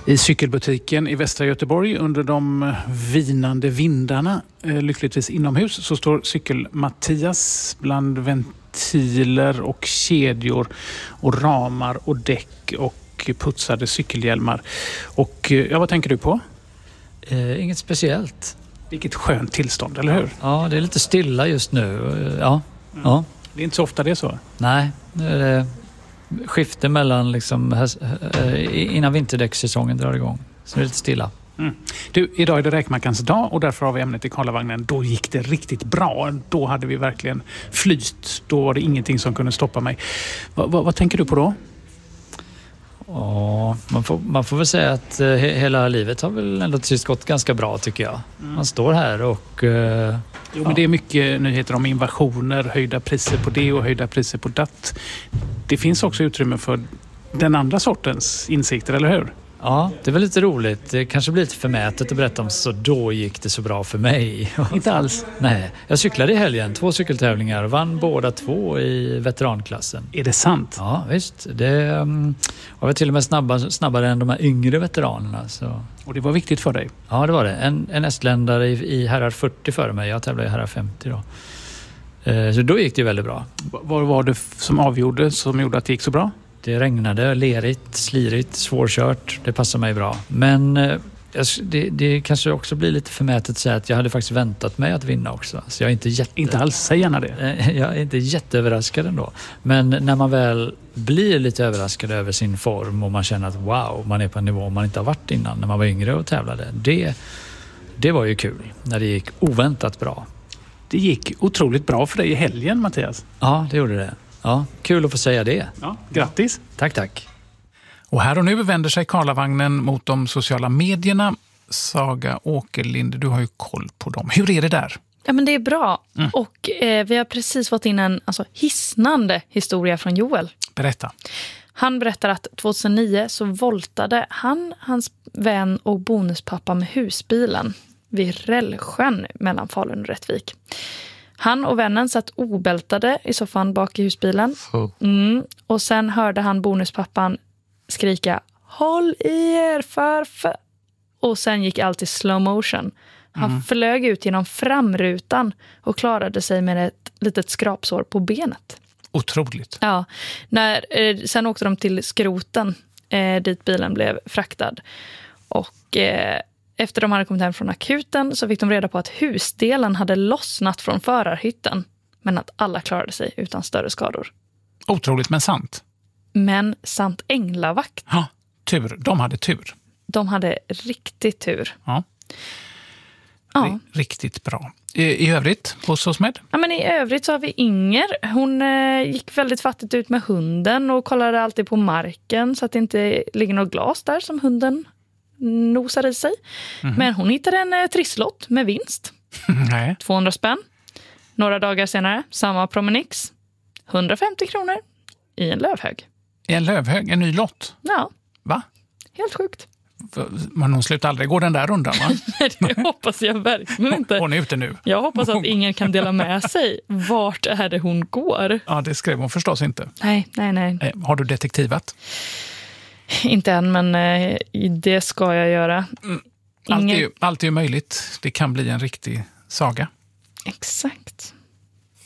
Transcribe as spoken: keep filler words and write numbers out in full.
I cykelbutiken i Västra Göteborg under de vinande vindarna, lyckligtvis inomhus, så står cykel-Mattias bland ventiler och kedjor och ramar och däck och putsade cykelhjälmar. Och ja, vad tänker du på? Eh, inget speciellt. Vilket skönt tillstånd, eller hur? Ja, det är lite stilla just nu. Ja, mm. ja. Det är inte så ofta det är så. Nej, det är det. Skifte mellan liksom, innan vinterdäckssäsongen drar igång. Så det är lite stilla. Mm. Du, idag är det räkmackans dag och därför har vi ämnet i Karlavagnen. Då gick det riktigt bra. Då hade vi verkligen flyt. Då var det ingenting som kunde stoppa mig. Va, va, vad tänker du på då? Ja, man får, man får väl säga att eh, hela livet har väl ändå till sist gått ganska bra, tycker jag. Mm. Man står här och... Eh, jo, men ja. Det är mycket nyheter om invasioner, höjda priser på det och höjda priser på datt. Det finns också utrymme för den andra sortens insikter, eller hur? Ja, det är väl lite roligt. Det kanske blir lite förmätet att berätta om så då gick det så bra för mig. Inte alls. Nej, jag cyklade i helgen, två cykeltävlingar och vann båda två i veteranklassen. Är det sant? Ja, visst. Det um, var till och med snabbare, snabbare än de här yngre veteranerna. Så. Och det var viktigt för dig? Ja, det var det. En, en estländare i, i herrar fyrtio före mig. Jag tävlade i herrar femtio då. Uh, så då gick det väldigt bra. Vad var det som avgjorde, som gjorde att det gick så bra? Det regnade, lerigt, slirigt, svårkört. Det passar mig bra. Men eh, det, det kanske också blir lite förmätet att säga att jag hade faktiskt väntat mig att vinna också. Så jag är inte jätte... Inte alls, säg gärna det. Jag är inte jätteöverraskad ändå. Men när man väl blir lite överraskad över sin form och man känner att wow, man är på en nivå man inte har varit innan när man var yngre och tävlade. Det, det var ju kul när det gick oväntat bra. Det gick otroligt bra för dig i helgen, Mattias. Ja, det gjorde det. Ja, kul att få säga det. Ja, grattis. Tack, tack. Och här och nu vänder sig Karlavagnen mot de sociala medierna. Saga Åkerlind, du har ju koll på dem. Hur är det där? Ja, men det är bra. Mm. Och eh, vi har precis fått in en alltså, hisnande historia från Joel. Berätta. Han berättar att tjugohundranio så voltade han, hans vän och bonuspappa med husbilen vid Rällsjön mellan Falun och Rättvik. Han och vännen satt obältade i soffan bak i husbilen. Mm. Och sen hörde han bonuspappan skrika håll i er farfar. Och sen gick allt i slow motion. Han mm. flög ut genom framrutan och klarade sig med ett litet skrapsår på benet. Otroligt. Ja. När, eh, sen åkte de till skroten eh, dit bilen blev fraktad. Och... Eh, Efter de hade kommit hem från akuten så fick de reda på att husdelen hade lossnat från förarhytten. Men att alla klarade sig utan större skador. Otroligt, men sant. Men sant änglavakt. Ja, tur. De hade tur. De hade riktigt tur. Ja. Ja. R- riktigt bra. I, I övrigt, hos oss med? Ja, men i övrigt så har vi Inger. Hon eh, gick väldigt fattigt ut med hunden och kollade alltid på marken så att det inte ligger något glas där som hunden nosar i sig. Mm-hmm. Men hon hittade en eh, trisslott med vinst. Nej. tvåhundra spänn. Några dagar senare, samma Promenix. hundrafemtio kronor i en lövhög. I en lövhög? En ny lott? Ja. Va? Helt sjukt. Men hon slutar aldrig gå den där rundan, va? Nej, det hoppas jag verkligen inte. Hon är ute nu. Jag hoppas att ingen kan dela med sig. Vart är det hon går? Ja, det skrev hon förstås inte. Nej, nej, nej. Har du detektivat? Inte än, men eh, det ska jag göra. Mm. Allt, är ju, allt är ju möjligt. Det kan bli en riktig saga. Exakt.